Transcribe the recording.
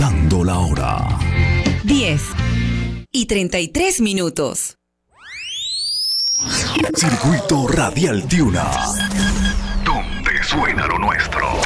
Dando la hora. 10:33. Circuito Radial Tiuna, donde suena lo nuestro.